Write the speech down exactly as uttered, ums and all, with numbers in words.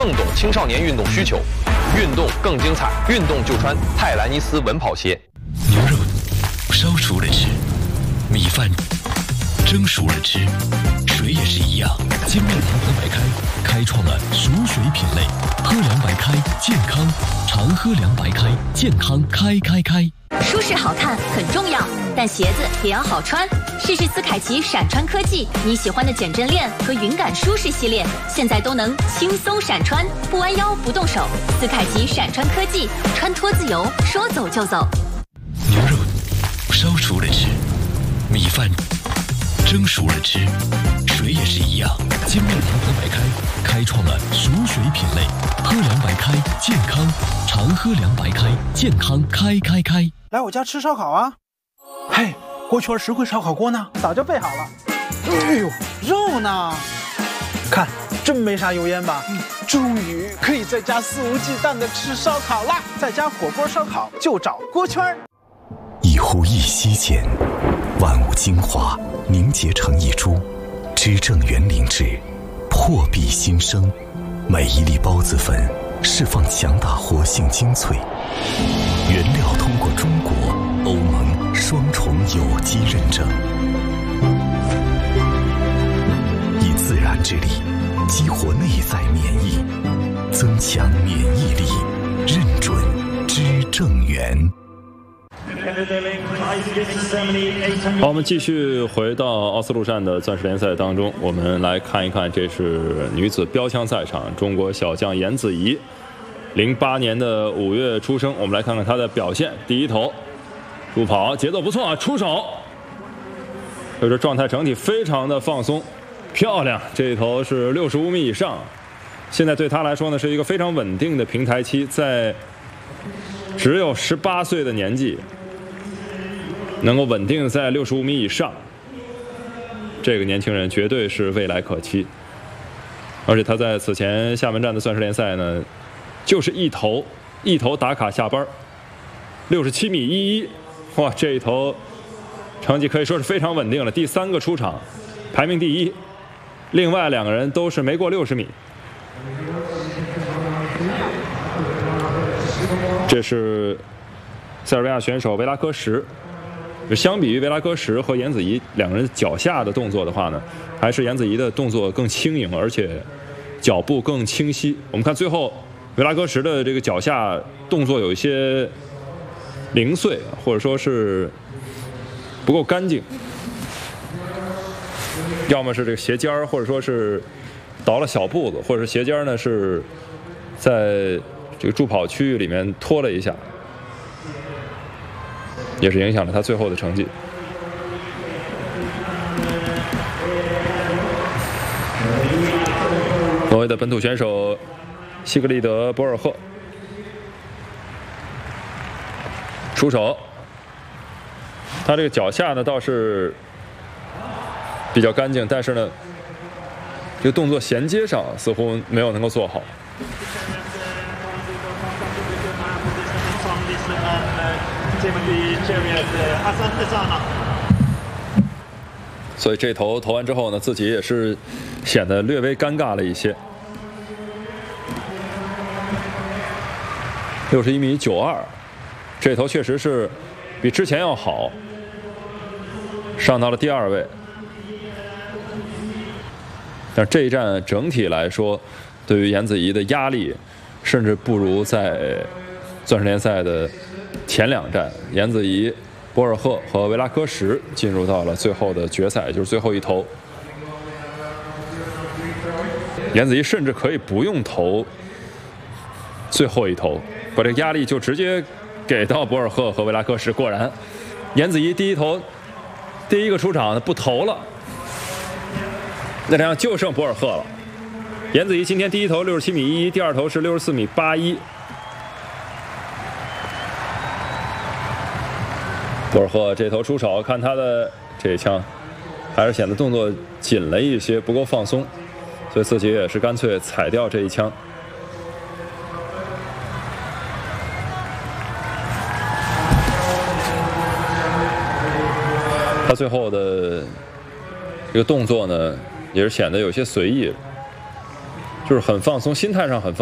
更懂青少年运动需求，运动更精彩，运动就穿泰兰尼斯稳跑鞋。 牛肉烧熟了吃，米饭蒸熟了吃，水也是一样。精酿糖糖白开开创了熟水品类，喝凉白开健康，常喝凉白开健康开开开。 舒适好看很重要，但鞋子也要好穿。试试斯凯奇闪穿科技，你喜欢的减震链和云感舒适系列，现在都能轻松闪穿，不弯腰不动手。斯凯奇闪穿科技，穿脱自由，说走就走。 牛肉烧熟了吃，米饭蒸熟了吃，水也是一样。精酿糖糖白开开创了熟水品类，喝凉白开健康，常喝凉白开健康开开开。 来我家吃烧烤啊！嘿，锅圈石灰烧烤锅呢？早就备好了。哎呦，肉呢？看，真没啥油烟吧？嗯，终于可以在家肆无忌惮的吃烧烤啦！在家火锅烧烤就找锅圈。 一呼一吸间，万物精华凝结成一株，知正园灵芝，破壁新生。每一粒孢子粉释放强大活性精粹，原料通过中国、欧盟双重有机认证，以自然之力激活内在免疫，增强免疫力，认准知正园。 好，我们继续回到奥斯陆站的钻石联赛当中，我们来看一看，这是女子标枪赛场，中国小将颜子怡，零八年的五月出生，我们来看看她的表现。第一投，助跑节奏不错啊，出手，所以说状态整体非常的放松，漂亮。这一投是六十五米以上，现在对她来说呢是一个非常稳定的平台期，在只有十八岁的年纪。能够稳定在六十五米以上，这个年轻人绝对是未来可期。而且他在此前厦门站的钻石联赛呢，就是一投一投打卡下班，六十七米一一，哇，这一投成绩可以说是非常稳定了。第三个出场，排名第一，另外两个人都是没过六十米。这是塞尔维亚选手维拉科什。相比于维拉科什和颜子怡两个人脚下的动作的话呢，还是颜子怡的动作更轻盈，而且脚步更清晰。我们看最后维拉科什的这个脚下动作有一些零碎，或者说是不够干净，要么是这个鞋尖儿，或者说是倒了小步子，或者是鞋尖儿呢是在这个助跑区域里面拖了一下。也是影响了他最后的成绩。挪威的本土选手西格利德·博尔赫出手，他这个脚下呢倒是比较干净，但是呢，这个动作衔接上似乎没有能够做好。所以这投投完之后呢，自己也是显得略微尴尬了一些。六十一米九二，这投确实是比之前要好，上到了第二位。但这一站整体来说，对于颜子怡的压力，甚至不如在钻石联赛的前两站，颜子怡、博尔赫和维拉科什进入到了最后的决赛，就是最后一投。颜子怡甚至可以不用投最后一投，把这个压力就直接给到博尔赫和维拉科什。果然，颜子怡第一投第一个出场不投了，那这样就剩博尔赫了。颜子怡今天第一投六十七米一一，第二投是六十四米八一。博尔赫这头出手，看他的这一枪，还是显得动作紧了一些，不够放松，所以自己也是干脆踩掉这一枪。他最后的这个动作呢，也是显得有些随意， 就是很放松，心态上很放松。